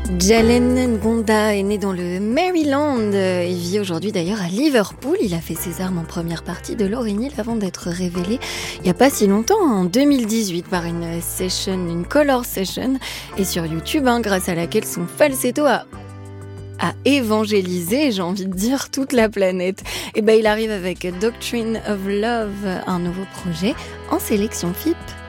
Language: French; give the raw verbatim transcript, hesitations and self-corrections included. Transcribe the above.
Jalen Ngonda est né dans le Maryland. Il vit aujourd'hui d'ailleurs à Liverpool. Il a fait ses armes en première partie de Lauryn Hill avant d'être révélé il n'y a pas si longtemps, en deux mille dix-huit, par une session, une color session, et sur YouTube, hein, grâce à laquelle son falsetto a à évangéliser, j'ai envie de dire, toute la planète. Et ben, il arrive avec Doctrine of Love, un nouveau projet en sélection F I P.